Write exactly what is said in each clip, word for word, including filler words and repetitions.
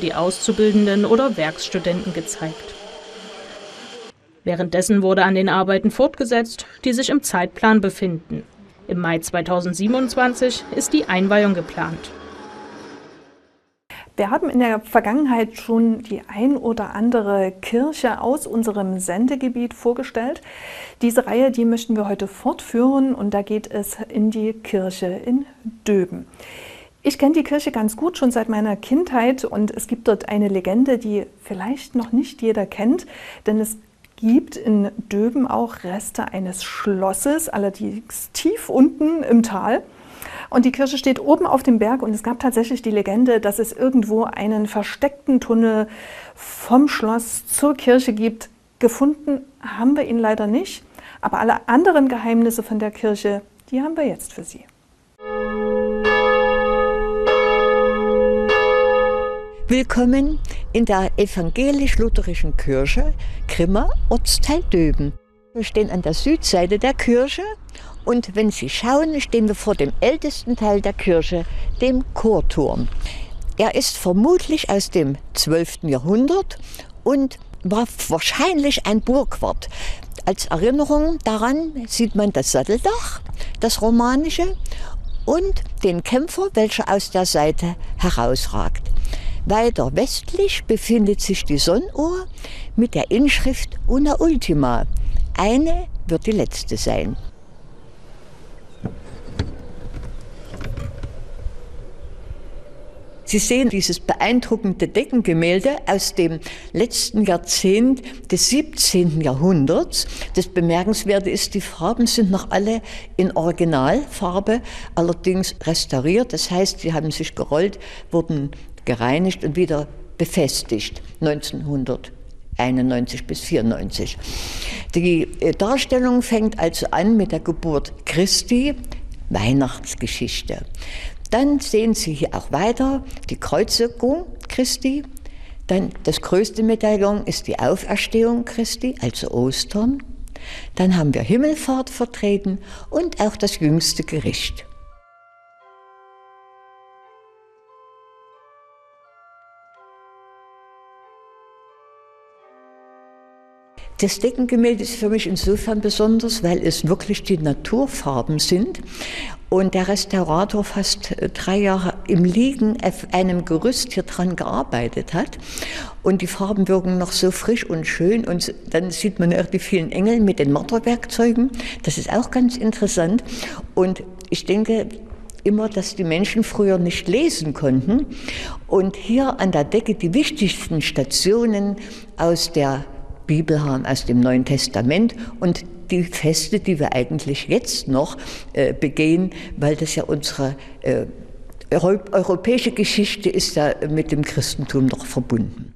die Auszubildenden oder Werkstudenten gezeigt. Währenddessen wurde an den Arbeiten fortgesetzt, die sich im Zeitplan befinden. Im Mai zweitausendsiebenundzwanzig ist die Einweihung geplant. Wir haben in der Vergangenheit schon die ein oder andere Kirche aus unserem Sendegebiet vorgestellt. Diese Reihe, die möchten wir heute fortführen und da geht es in die Kirche in Döben. Ich kenne die Kirche ganz gut, schon seit meiner Kindheit, und es gibt dort eine Legende, die vielleicht noch nicht jeder kennt, denn es gibt in Döben auch Reste eines Schlosses, allerdings tief unten im Tal. Und die Kirche steht oben auf dem Berg und es gab tatsächlich die Legende, dass es irgendwo einen versteckten Tunnel vom Schloss zur Kirche gibt. Gefunden haben wir ihn leider nicht, aber alle anderen Geheimnisse von der Kirche, die haben wir jetzt für Sie. Willkommen in der evangelisch-lutherischen Kirche Grimma, Ortsteil Döben. Wir stehen an der Südseite der Kirche und wenn Sie schauen, stehen wir vor dem ältesten Teil der Kirche, dem Chorturm. Er ist vermutlich aus dem zwölften Jahrhundert und war wahrscheinlich ein Burgwart. Als Erinnerung daran sieht man das Satteldach, das romanische, und den Kämpfer, welcher aus der Seite herausragt. Weiter westlich befindet sich die Sonnenuhr mit der Inschrift Una Ultima. Eine wird die letzte sein. Sie sehen dieses beeindruckende Deckengemälde aus dem letzten Jahrzehnt des siebzehnten Jahrhunderts. Das Bemerkenswerte ist, die Farben sind noch alle in Originalfarbe, allerdings restauriert. Das heißt, sie haben sich gerollt, wurden gereinigt und wieder befestigt, neunzehnhunderteinundneunzig bis vierundneunzig. Die Darstellung fängt also an mit der Geburt Christi, Weihnachtsgeschichte. Dann sehen Sie hier auch weiter die Kreuzigung Christi. Dann das größte Medaillon ist die Auferstehung Christi, also Ostern. Dann haben wir Himmelfahrt vertreten und auch das jüngste Gericht. Das Deckengemälde ist für mich insofern besonders, weil es wirklich die Naturfarben sind und der Restaurator fast drei Jahre im Liegen auf einem Gerüst hier dran gearbeitet hat und die Farben wirken noch so frisch und schön und dann sieht man auch die vielen Engel mit den Marterwerkzeugen. Das ist auch ganz interessant und ich denke immer, dass die Menschen früher nicht lesen konnten und hier an der Decke die wichtigsten Stationen aus der Bibel haben, aus dem Neuen Testament und die Feste, die wir eigentlich jetzt noch äh, begehen, weil das ja unsere äh, europäische Geschichte ist ja mit dem Christentum noch verbunden.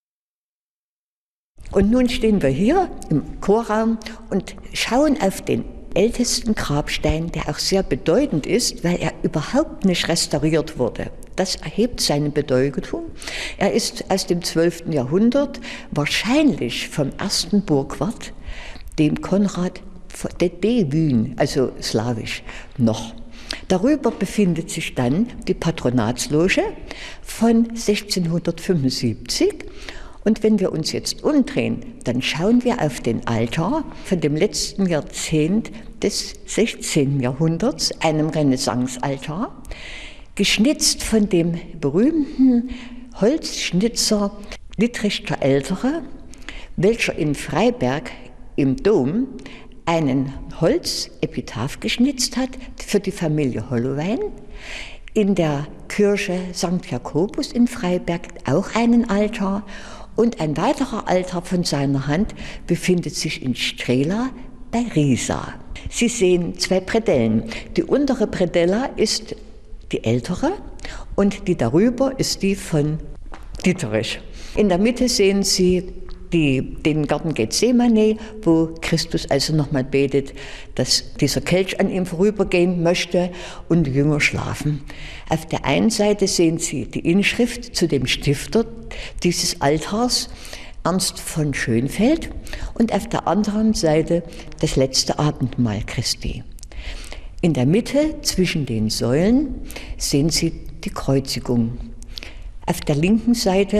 Und nun stehen wir hier im Chorraum und schauen auf den ältesten Grabstein, der auch sehr bedeutend ist, weil er überhaupt nicht restauriert wurde. Das erhebt seine Bedeutung. Er ist aus dem zwölften Jahrhundert, wahrscheinlich vom ersten Burgwart, dem Konrad de Dewyn, also slawisch noch. Darüber befindet sich dann die Patronatsloge von sechzehnhundertfünfundsiebzig. Und wenn wir uns jetzt umdrehen, dann schauen wir auf den Altar von dem letzten Jahrzehnt des sechzehnten Jahrhunderts, einem Renaissancealtar, geschnitzt von dem berühmten Holzschnitzer Dietrich der Ältere, welcher in Freiberg im Dom einen Holzepitaph geschnitzt hat für die Familie Hollowein. In der Kirche Sankt Jakobus in Freiberg auch einen Altar und ein weiterer Altar von seiner Hand befindet sich in Strehla bei Riesa. Sie sehen zwei Predellen. Die untere Predella ist die ältere und die darüber ist die von Dieterich. In der Mitte sehen Sie die, den Garten Gethsemane, wo Christus also nochmal betet, dass dieser Kelch an ihm vorübergehen möchte und die Jünger schlafen. Auf der einen Seite sehen Sie die Inschrift zu dem Stifter dieses Altars, Ernst von Schönfeld, und auf der anderen Seite das letzte Abendmahl Christi. In der Mitte zwischen den Säulen sehen Sie die Kreuzigung. Auf der linken Seite